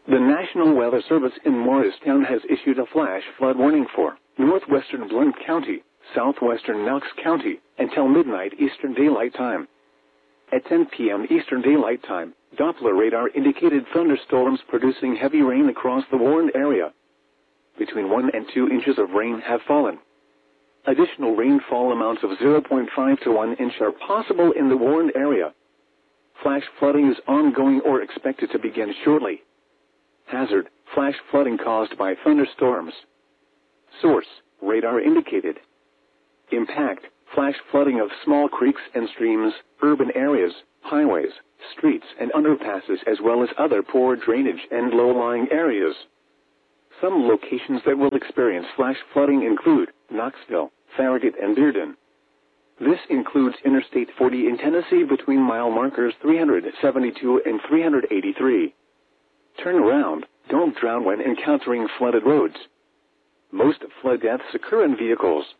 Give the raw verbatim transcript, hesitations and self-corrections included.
The National Weather Service in Morristown has issued a flash flood warning for northwestern Blount County, southwestern Knox County, until midnight Eastern Daylight Time. At ten p m Eastern Daylight Time, Doppler radar indicated thunderstorms producing heavy rain across the warned area. Between one and two inches of rain have fallen. Additional rainfall amounts of zero point five to one inch are possible in the warned area. Flash flooding is ongoing or expected to begin shortly. Hazard, flash flooding caused by thunderstorms. Source, radar indicated. Impact, flash flooding of small creeks and streams, urban areas, highways, streets and underpasses as well as other poor drainage and low-lying areas. Some locations that will experience flash flooding include Knoxville, Farragut and Bearden. This includes Interstate forty in Tennessee between mile markers three hundred seventy-two and three hundred eighty-three. Turn around, don't drown when encountering flooded roads. Most flood deaths occur in vehicles.